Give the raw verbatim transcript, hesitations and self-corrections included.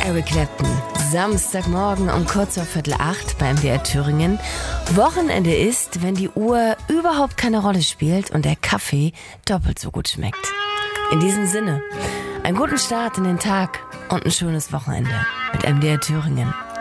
Eric Clapton, Samstagmorgen um kurz vor Viertel acht bei M D R Thüringen. Wochenende ist, wenn die Uhr überhaupt keine Rolle spielt und der Kaffee doppelt so gut schmeckt. In diesem Sinne, einen guten Start in den Tag und ein schönes Wochenende mit M D R Thüringen.